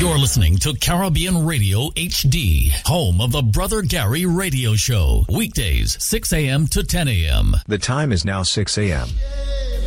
You're listening to Caribbean Radio HD, home of the Brother Gary Radio Show. Weekdays, 6 a.m. to 10 a.m. The time is now 6 a.m.